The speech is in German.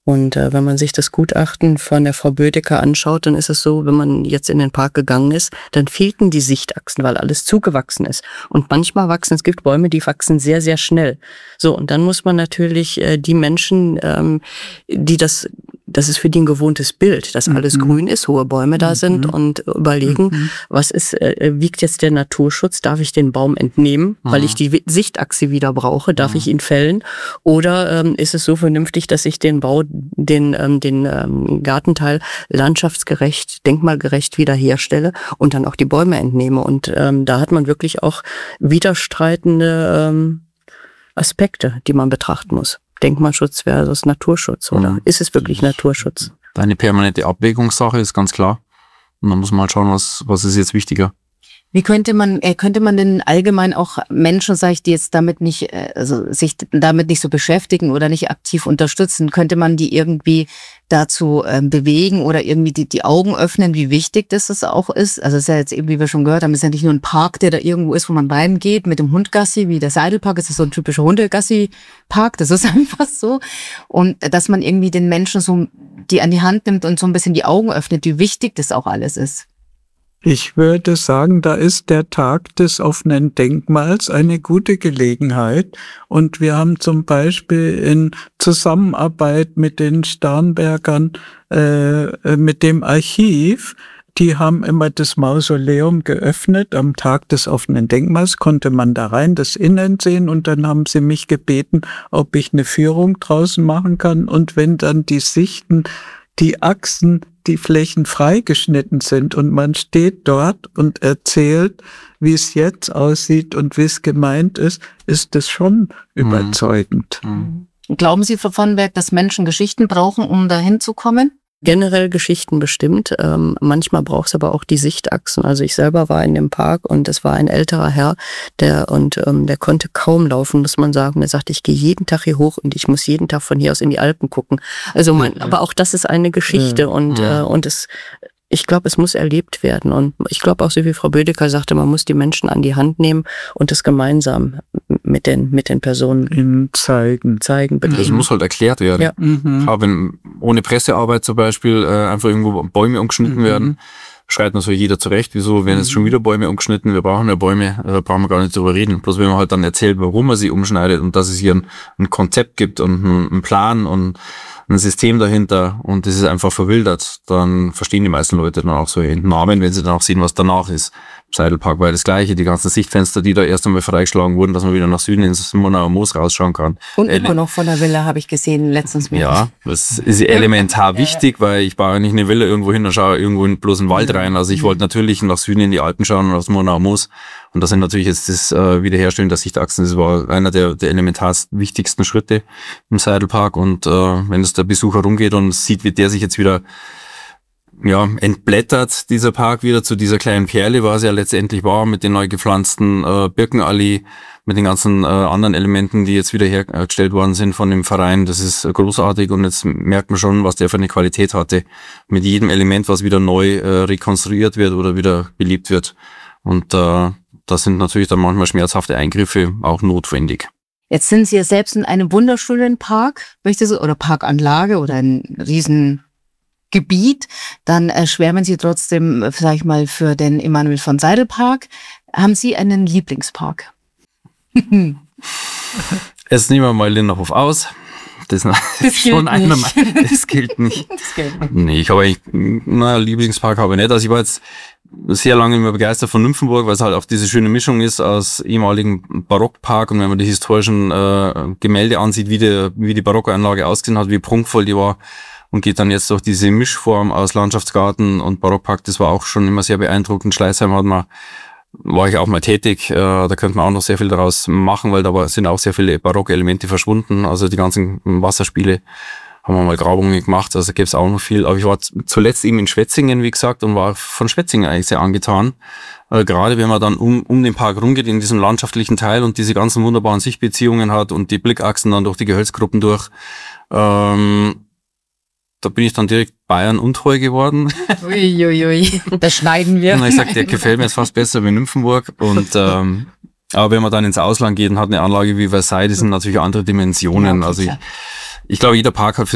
Und wenn man sich das Gutachten von der Frau Bödecker anschaut, dann ist es so, wenn man jetzt in den Park gegangen ist, dann fehlten die Sichtachsen, weil alles zugewachsen ist. Und manchmal es gibt Bäume, die wachsen sehr, sehr schnell. So, und dann muss man natürlich die Menschen, das ist für die ein gewohntes Bild, dass alles grün ist, hohe Bäume da sind und überlegen, wiegt jetzt der Naturschutz? Darf ich den Baum entnehmen, weil ich die Sichtachse wieder brauche? Darf ich ihn fällen? Oder ist es so vernünftig, dass ich den Gartenteil landschaftsgerecht, denkmalgerecht wiederherstelle und dann auch die Bäume entnehme? Und da hat man wirklich auch widerstreitende Aspekte, die man betrachten muss. Denkmalschutz versus Naturschutz, oder? Ist es wirklich Naturschutz? Eine permanente Abwägungssache ist ganz klar. Und dann muss man halt schauen, was ist jetzt wichtiger. Wie könnte man denn allgemein auch Menschen, sag ich, die jetzt damit nicht, sich damit nicht so beschäftigen oder nicht aktiv unterstützen, könnte man die irgendwie dazu bewegen oder irgendwie die Augen öffnen, wie wichtig das auch ist? Also es ist ja jetzt eben, wie wir schon gehört haben, es ist ja nicht nur ein Park, der da irgendwo ist, wo man reingeht mit dem Hundgassi, wie der Seidelpark, es ist so ein typischer Hundegassi-Park, das ist einfach so. Und dass man irgendwie den Menschen so die an die Hand nimmt und so ein bisschen die Augen öffnet, wie wichtig das auch alles ist. Ich würde sagen, da ist der Tag des offenen Denkmals eine gute Gelegenheit. Und wir haben zum Beispiel in Zusammenarbeit mit den Starnbergern, mit dem Archiv, die haben immer das Mausoleum geöffnet. Am Tag des offenen Denkmals konnte man da rein, das Innen sehen. Und dann haben sie mich gebeten, ob ich eine Führung draußen machen kann. Und wenn dann die Sichten, die Achsen, die Flächen freigeschnitten sind und man steht dort und erzählt, wie es jetzt aussieht und wie es gemeint ist das schon überzeugend. Glauben Sie, Frau von Berg, dass Menschen Geschichten brauchen, um dahin zu kommen? Generell Geschichten bestimmt. Manchmal braucht es aber auch die Sichtachsen. Also ich selber war in dem Park und es war ein älterer Herr, der konnte kaum laufen, muss man sagen. Der sagte, ich gehe jeden Tag hier hoch und ich muss jeden Tag von hier aus in die Alpen gucken. Also aber auch das ist eine Geschichte und ich glaube, es muss erlebt werden. Und ich glaube auch, so wie Frau Bödecker sagte, man muss die Menschen an die Hand nehmen und das gemeinsam mit den Personen ihnen zeigen. Das muss halt erklärt werden. Ja. Aber wenn ohne Pressearbeit zum Beispiel einfach irgendwo Bäume umgeschnitten werden, schreit man so jeder zurecht, wieso werden jetzt schon wieder Bäume umgeschnitten, wir brauchen ja Bäume, da brauchen wir gar nicht drüber reden. Bloß wenn man halt dann erzählt, warum man sie umschneidet und dass es hier ein Konzept gibt und einen Plan und ein System dahinter und das ist einfach verwildert, dann verstehen die meisten Leute dann auch so ihren Namen, wenn sie dann auch sehen, was danach ist. Im Seidelpark war das Gleiche, die ganzen Sichtfenster, die da erst einmal freigeschlagen wurden, dass man wieder nach Süden ins Monauer Moos rausschauen kann. Und immer noch von der Villa habe ich gesehen, letztens mehr. Ja, das ist elementar wichtig, weil ich baue ja nicht eine Villa irgendwo hin und schaue irgendwo in bloß einen Wald rein. Also ich wollte natürlich nach Süden in die Alpen schauen und aufs Monauer Moos. Und das sind natürlich jetzt das Wiederherstellen der Sichtachsen. Das war einer der elementar wichtigsten Schritte im Seidelpark. Und wenn es der Besucher rumgeht und sieht, wie der sich jetzt wieder entblättert, dieser Park wieder zu dieser kleinen Perle, was ja letztendlich war, mit den neu gepflanzten Birkenallee, mit den ganzen anderen Elementen, die jetzt wieder hergestellt worden sind von dem Verein. Das ist großartig und jetzt merkt man schon, was der für eine Qualität hatte. Mit jedem Element, was wieder neu rekonstruiert wird oder wieder belebt wird. Und da sind natürlich dann manchmal schmerzhafte Eingriffe auch notwendig. Jetzt sind Sie ja selbst in einem wunderschönen Park, oder Parkanlage oder ein Riesengebiet. Dann schwärmen Sie trotzdem, sag ich mal, für den Emanuel von Seidel Park. Haben Sie einen Lieblingspark? Jetzt nehmen wir mal Linderhof aus. Das schon einer. Das gilt nicht. Nee, ich habe eigentlich, Lieblingspark habe ich nicht. Also ich war jetzt sehr lange immer begeistert von Nymphenburg, weil es halt auch diese schöne Mischung ist aus ehemaligen Barockpark und wenn man die historischen Gemälde ansieht, wie die Barockanlage ausgesehen hat, wie prunkvoll die war und geht dann jetzt durch diese Mischform aus Landschaftsgarten und Barockpark, das war auch schon immer sehr beeindruckend. Schleißheim war ich auch mal tätig, da könnte man auch noch sehr viel daraus machen, weil sind auch sehr viele barocke Elemente verschwunden, also die ganzen Wasserspiele haben wir mal Grabungen gemacht, also gäbe es auch noch viel, aber ich war zuletzt eben in Schwetzingen, wie gesagt, und war von Schwetzingen eigentlich sehr angetan, gerade wenn man dann um den Park rumgeht, in diesem landschaftlichen Teil und diese ganzen wunderbaren Sichtbeziehungen hat und die Blickachsen dann durch die Gehölzgruppen durch, da bin ich dann direkt Bayern untreu geworden. Uiuiui, das schneiden wir. Und ich gesagt, der gefällt mir jetzt fast besser wie Nymphenburg. Und aber wenn man dann ins Ausland geht und hat eine Anlage wie Versailles, das sind natürlich andere Dimensionen. Ja, also ich glaube, jeder Park hat für